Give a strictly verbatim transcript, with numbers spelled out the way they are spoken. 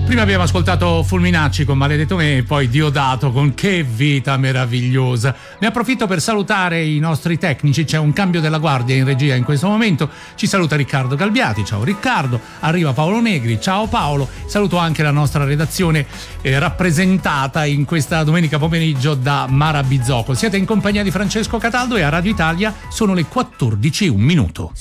Prima abbiamo ascoltato Fulminacci con Maledetto Me e poi Diodato con Che vita meravigliosa. Ne approfitto per salutare i nostri tecnici, c'è un cambio della guardia in regia in questo momento. Ci saluta Riccardo Galbiati, ciao Riccardo, arriva Paolo Negri, ciao Paolo. Saluto anche la nostra redazione eh, rappresentata in questa domenica pomeriggio da Mara Bizzocco. Siete in compagnia di Francesco Cataldo e a Radio Italia sono le quattordici e un minuto.